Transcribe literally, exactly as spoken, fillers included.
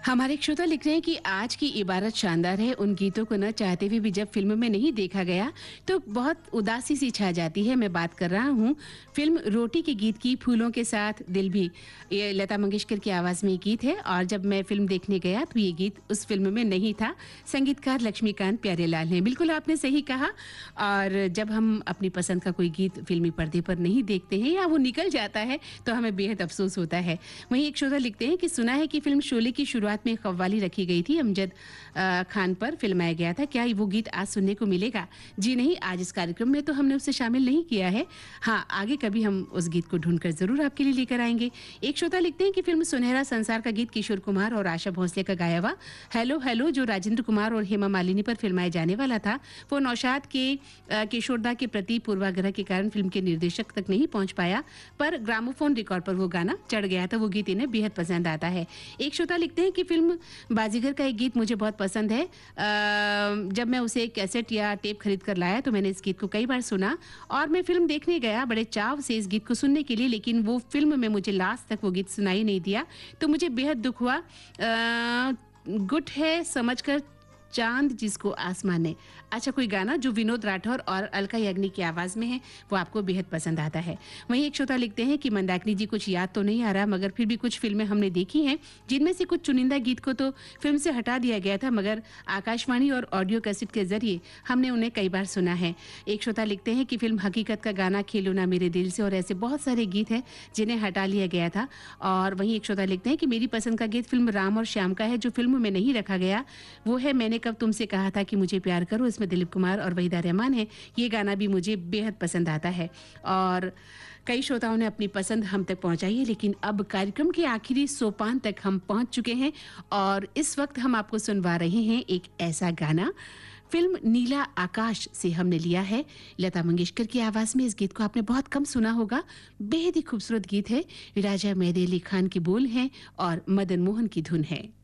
हमारे एक श्रोता लिख रहे हैं कि आज की इबारत शानदार है। उन गीतों को न चाहते हुए भी जब फिल्म में नहीं देखा गया तो बहुत उदासी सी छा जाती है। मैं बात कर रहा हूँ फिल्म रोटी के गीत की, फूलों के साथ दिल भी। ये लता मंगेशकर की आवाज़ में ये गीत है और जब मैं फिल्म देखने गया तो ये गीत उस फिल्म में नहीं था। संगीतकार लक्ष्मीकांत प्यारेलाल हैं। बिल्कुल आपने सही कहा। और जब हम अपनी पसंद का कोई गीत फिल्मी पर्दे पर नहीं देखते हैं या वो निकल जाता है तो हमें बेहद अफसोस होता है। वहीं एक श्रोता लिखते हैं कि सुना है कि फिल्म शोले की शुरुआत में कव्वाली रखी गई थी, अमजद खान पर फिल्माया गया था। क्या वो गीत आज सुनने को मिलेगा? जी नहीं, आज इस कार्यक्रम में तो हमने उसे शामिल नहीं किया है। हाँ, आगे कभी हम उस गीत को ढूंढकर जरूर आपके लिए लेकर आएंगे। एक श्रोता लिखते हैं कि फिल्म सुनहरा संसार का गीत किशोर कुमार और आशा भोसले का गाया हुआ हेलो हेलो जो राजेंद्र कुमार और हेमा मालिनी पर फिल्माया जाने वाला था, वो नौशाद के किशोरदा के प्रति पूर्वाग्रह के कारण फिल्म के निर्देशक तक नहीं पहुंच पाया, पर ग्रामोफोन रिकॉर्ड पर वो गाना चढ़ गया था। वो गीत इन्हें बेहद पसंद आता है। एक श्रोता लिखते हैं कि फिल्म बाजीगर का एक गीत मुझे बहुत पसंद है। आ, जब मैं उसे कैसेट या टेप खरीद कर लाया तो मैंने इस गीत को कई बार सुना और मैं फिल्म देखने गया बड़े चाव से इस गीत को सुनने के लिए, लेकिन वो फिल्म में मुझे लास्ट तक वो गीत सुनाई नहीं दिया तो मुझे बेहद दुख हुआ। गुट है समझकर चांद जिसको आसमान ने। अच्छा, कोई गाना जो विनोद राठौर और अलका याग्निक की आवाज़ में है वो आपको बेहद पसंद आता है। वहीं एक श्रोता लिखते हैं कि मंदाकिनी जी कुछ याद तो नहीं आ रहा, मगर फिर भी कुछ फिल्में हमने देखी हैं जिनमें से कुछ चुनिंदा गीत को तो फिल्म से हटा दिया गया था, मगर आकाशवाणी और ऑडियो कैसेट के जरिए हमने उन्हें कई बार सुना है। एक श्रोता लिखते हैं कि फिल्म हकीकत का गाना खेलो ना मेरे दिल से और ऐसे बहुत सारे गीत हैं जिन्हें हटा लिया गया था। और वहीं एक श्रोता लिखते हैं कि मेरी पसंद का गीत फिल्म राम और श्याम का है जो फिल्म में नहीं रखा गया, वो है मैंने कब तुमसे कहा था कि मुझे प्यार करो। इसमें दिलीप कुमार और वहीदा रहमान है। ये गाना भी मुझे बेहद पसंद आता है। और कई श्रोताओं ने अपनी पसंद हम तक पहुंचाई है, लेकिन अब कार्यक्रम के आखिरी सोपान तक हम पहुंच चुके हैं और इस वक्त हम आपको सुनवा रहे हैं एक ऐसा गाना। फिल्म नीला आकाश से हमने लिया है लता मंगेशकर की आवाज में। इस गीत को आपने बहुत कम सुना होगा। बेहद ही खूबसूरत गीत है। राजा मेहदी अली खान के बोल हैं और मदन मोहन की धुन है।